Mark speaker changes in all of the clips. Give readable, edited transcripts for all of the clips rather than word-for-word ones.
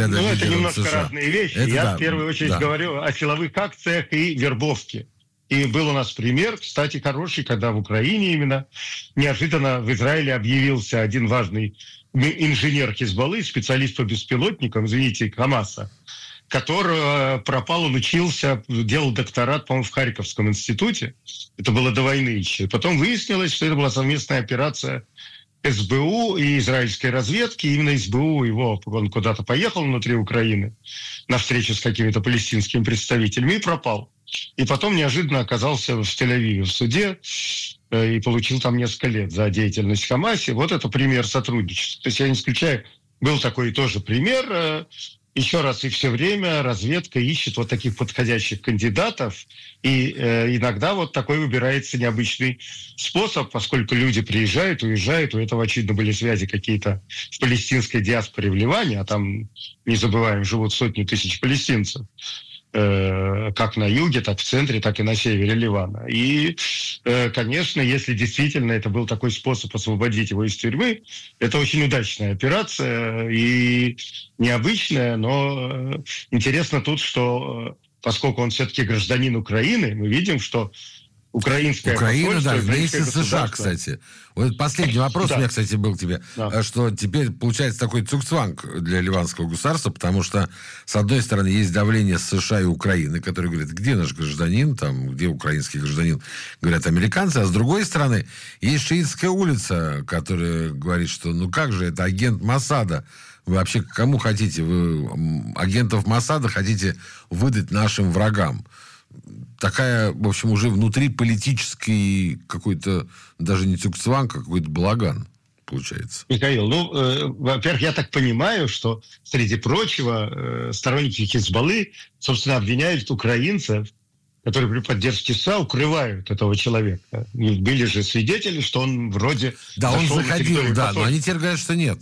Speaker 1: когда
Speaker 2: это
Speaker 1: лидером
Speaker 2: немножко
Speaker 1: США.
Speaker 2: разные вещи.
Speaker 1: Это
Speaker 2: Я в первую очередь говорю о силовых акциях и вербовке. И был у нас пример, кстати, хороший, когда в Украине именно неожиданно в Израиле объявился один важный инженер Хизбаллы, специалист по беспилотникам, извините, Хамаса, который пропал, он учился, делал докторат, по-моему, в Харьковском институте. Это было до войны еще. Потом выяснилось, что это была совместная операция СБУ и израильской разведки. Именно СБУ он куда-то поехал внутри Украины на встречу с какими-то палестинскими представителями и пропал. И потом неожиданно оказался в Тель-Авиве в суде и получил там несколько лет за деятельность в Хамасе. Вот это пример сотрудничества. То есть я не исключаю, был такой тоже пример. Еще раз, и все время разведка ищет вот таких подходящих кандидатов, и иногда вот такой выбирается необычный способ, поскольку люди приезжают, уезжают, у этого, очевидно, были связи какие-то в палестинской диаспоре в Ливане, а там, не забываем, живут сотни тысяч палестинцев, как на юге, так в центре, так и на севере Ливана. И, конечно, если действительно это был такой способ освободить его из тюрьмы, это очень удачная операция и необычная, но интересно тут, что поскольку он все-таки гражданин Украины, мы видим, что
Speaker 1: Украина, да, вместе с США, кстати. Вот последний вопрос у меня, кстати, был к тебе. Да. Что теперь получается такой цугцванг для ливанского государства, потому что, с одной стороны, есть давление США и Украины, которые говорят, где наш гражданин, там, где украинский гражданин, говорят американцы, а с другой стороны, есть шиитская улица, которая говорит, что ну как же, это агент Моссада. Вы вообще кому хотите? Вы агентов Моссада хотите выдать нашим врагам. Такая, в общем, уже внутри политический какой-то, даже не цугцванг, а какой-то балаган получается.
Speaker 2: Михаил, во-первых, я так понимаю, что, среди прочего, сторонники Хизбаллы, собственно, обвиняют украинцев, которые при поддержке США укрывают этого человека. И были же свидетели, что он вроде...
Speaker 1: Да, он заходил, да, но они теперь говорят, что нет.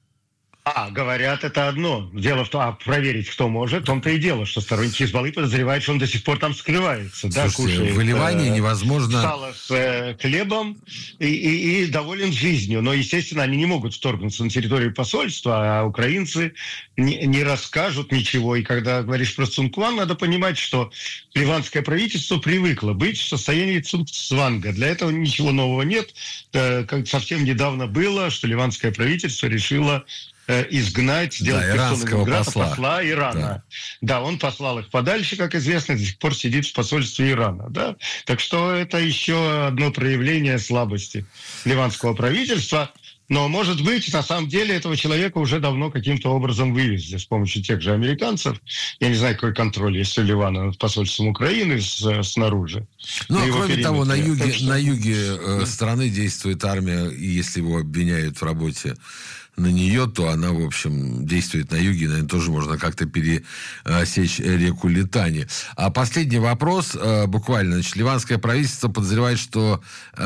Speaker 2: Говорят, это одно. Дело в том, проверить кто может, в том-то и дело, что сторонники Хизбаллы подозревают, что он до сих пор там скрывается.
Speaker 1: Слушайте,
Speaker 2: кушает
Speaker 1: в Ливане невозможно...
Speaker 2: сало с хлебом и доволен жизнью. Но, естественно, они не могут вторгнуться на территорию посольства, а украинцы не расскажут ничего. И когда говоришь про цугцванг, надо понимать, что ливанское правительство привыкло быть в состоянии цугцванга. Для этого ничего нового нет. Как совсем недавно было, что ливанское правительство решило изгнать, сделать
Speaker 1: иранского
Speaker 2: посла Ирана. Да, он послал их подальше, как известно, до сих пор сидит в посольстве Ирана. Да? Так что это еще одно проявление слабости ливанского правительства. Но, может быть, на самом деле этого человека уже давно каким-то образом вывезли с помощью тех же американцев. Я не знаю, какой контроль есть у Ливана над посольством Украины снаружи.
Speaker 1: Ну, а кроме того, на юге страны действует армия, и если его обвиняют в работе на нее, то она, в общем, действует на юге, наверное, тоже можно как-то пересечь реку Литани. А последний вопрос, буквально, значит, ливанское правительство подозревает, что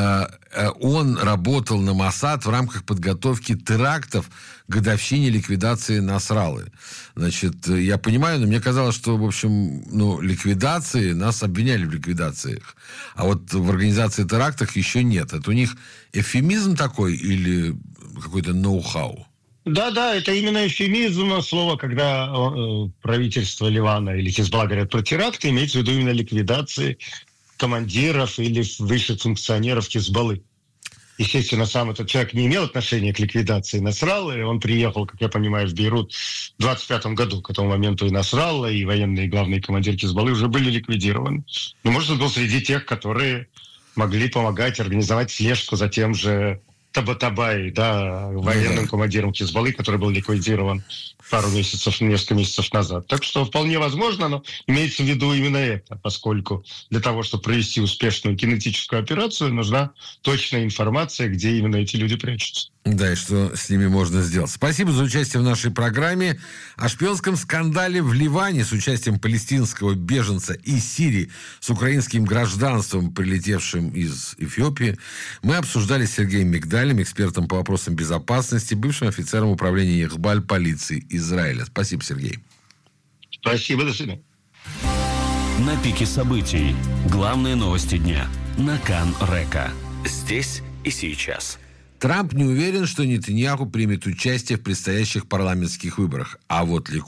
Speaker 1: он работал на Моссад в рамках подготовки терактов к годовщине ликвидации Насраллы. Значит, я понимаю, но мне казалось, что, в общем, ликвидации, нас обвиняли в ликвидациях, а вот в организации терактов еще нет. Это у них эвфемизм такой или какой-то ноу-хау?
Speaker 2: Да, это именно эвфемизм слова, когда правительство Ливана или Хизбалла говорят про теракты, имеется в виду именно ликвидации командиров или высших функционеров Хизбаллы. Естественно, сам этот человек не имел отношения к ликвидации Насраллы. Он приехал, как я понимаю, в Бейрут в 25 году. К этому моменту и Насралла, и военные главные командиры Хизбаллы уже были ликвидированы. Но, может, он был среди тех, которые могли помогать организовать слежку за тем же Табатабай, военным командиром Хизбаллы, который был ликвидирован несколько месяцев назад. Так что вполне возможно, но имеется в виду именно это, поскольку для того, чтобы провести успешную кинетическую операцию, нужна точная информация, где именно эти люди прячутся.
Speaker 1: Да, и что с ними можно сделать. Спасибо за участие в нашей программе. О шпионском скандале в Ливане с участием палестинского беженца из Сирии с украинским гражданством, прилетевшим из Эфиопии, мы обсуждали с Сергеем Мигдалем, экспертом по вопросам безопасности, бывшим офицером управления Яхбаль полиции Израиля. Спасибо, Сергей.
Speaker 2: Спасибо, до свидания.
Speaker 3: На пике событий. Главные новости дня. На Кан-Река. Здесь и сейчас.
Speaker 1: Трамп не уверен, что Нетаньяху примет участие в предстоящих парламентских выборах. А вот Ликуд